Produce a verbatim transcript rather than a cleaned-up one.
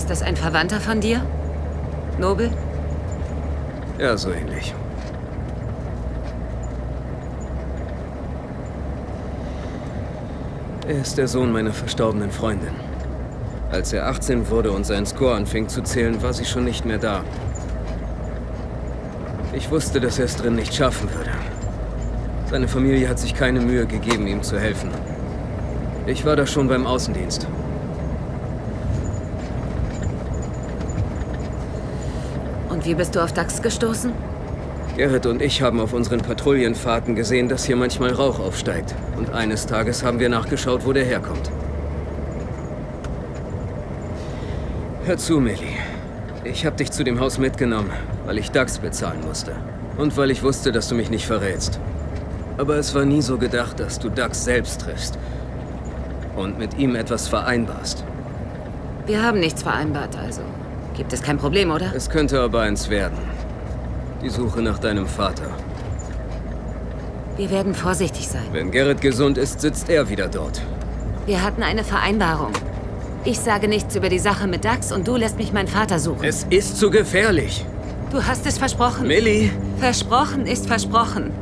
Ist das ein Verwandter von dir? Nobel? Ja, so ähnlich. Er ist der Sohn meiner verstorbenen Freundin. Als er achtzehn wurde und seinen Score anfing zu zählen, war sie schon nicht mehr da. Ich wusste, dass er es drin nicht schaffen würde. Seine Familie hat sich keine Mühe gegeben, ihm zu helfen. Ich war da schon beim Außendienst. Und wie bist du auf Dax gestoßen? Garrett und ich haben auf unseren Patrouillenfahrten gesehen, dass hier manchmal Rauch aufsteigt. Und eines Tages haben wir nachgeschaut, wo der herkommt. Hör zu, Millie. Ich habe dich zu dem Haus mitgenommen, weil ich Dax bezahlen musste. Und weil ich wusste, dass du mich nicht verrätst. Aber es war nie so gedacht, dass du Dax selbst triffst. Und mit ihm etwas vereinbarst. Wir haben nichts vereinbart, also gibt es kein Problem, oder? Es könnte aber eins werden. Die Suche nach deinem Vater. Wir werden vorsichtig sein. Wenn Garrett gesund ist, sitzt er wieder dort. Wir hatten eine Vereinbarung. Ich sage nichts über die Sache mit Dax und du lässt mich meinen Vater suchen. Es ist zu gefährlich. Du hast es versprochen. Millie! Versprochen ist versprochen.